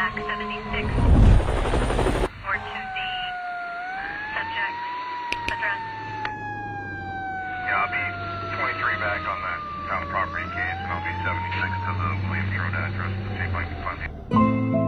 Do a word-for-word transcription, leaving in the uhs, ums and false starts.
back seventy-six or to the subject's address. Yeah, I'll be twenty-three back on that town property case, and I'll be seventy-six to the Williams Road address to see if I can find you.